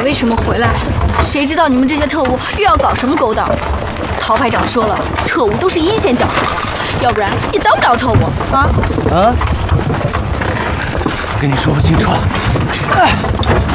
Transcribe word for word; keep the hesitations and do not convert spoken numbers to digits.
为什么回来？谁知道你们这些特务又要搞什么勾当？陶排长说了，特务都是阴险狡猾的，要不然也当不了特务啊！ 啊！跟你说不清楚。哎